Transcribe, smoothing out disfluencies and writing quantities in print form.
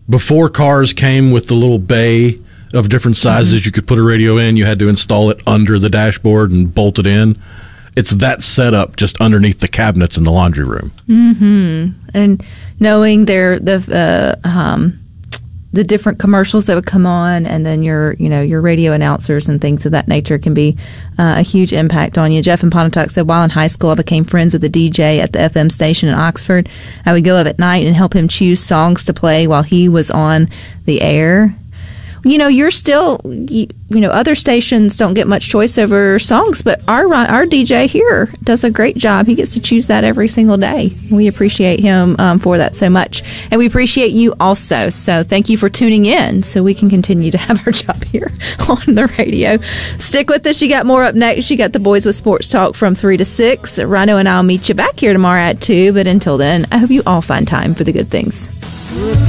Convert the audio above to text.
before cars came with the little bay of different sizes you could put a radio in, you had to install it under the dashboard and bolt it in. It's that setup just underneath the cabinets in the laundry room. And knowing the different commercials that would come on, and then your radio announcers and things of that nature can be a huge impact on you. Jeff in Pontotoc said, while in high school, I became friends with the DJ at the FM station in Oxford. I would go up at night and help him choose songs to play while he was on the air. You're still, other stations don't get much choice over songs, but our DJ here does a great job. He gets to choose that every single day. We appreciate him for that so much. And we appreciate you also. So thank you for tuning in so we can continue to have our job here on the radio. Stick with us. You got more up next. You got the Boys with Sports Talk from 3 to 6. Rhino and I'll meet you back here tomorrow at 2. But until then, I hope you all find time for the good things.